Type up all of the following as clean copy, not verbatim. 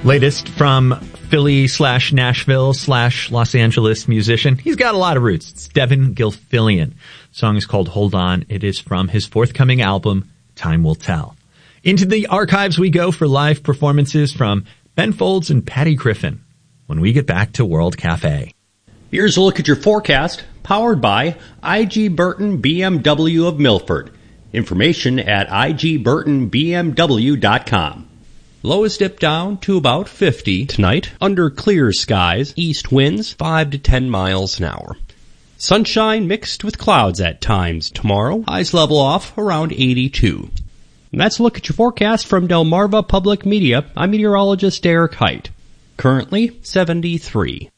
Latest from Philly/Nashville/Los Angeles musician. He's got a lot of roots. It's Devin Gilfillian. The song is called Hold On. It is from his forthcoming album, Time Will Tell. Into the archives we go for live performances from Ben Folds and Patty Griffin when we get back to World Cafe. Here's a look at your forecast, powered by IG Burton BMW of Milford. Information at igburtonbmw.com. Lows dip down to about 50 tonight. Under clear skies, east winds 5 to 10 miles an hour. Sunshine mixed with clouds at times tomorrow. Highs level off around 82. And that's a look at your forecast from Delmarva Public Media. I'm meteorologist Eric Height. Currently 73.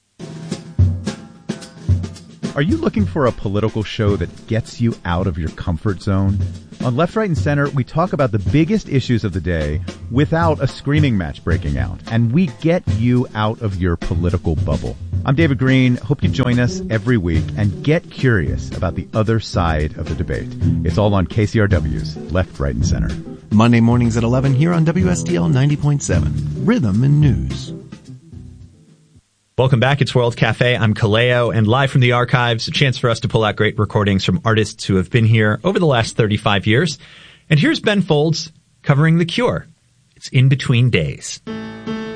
Are you looking for a political show that gets you out of your comfort zone? On Left, Right, and Center, we talk about the biggest issues of the day without a screaming match breaking out, and we get you out of your political bubble. I'm David Green. Hope you join us every week and get curious about the other side of the debate. It's all on KCRW's Left, Right, and Center. Monday mornings at 11 here on WSDL 90.7, Rhythm and News. Welcome back. It's World Cafe. I'm Kaleo, and live from the archives, a chance for us to pull out great recordings from artists who have been here over the last 35 years. And here's Ben Folds covering The Cure. It's In Between Days.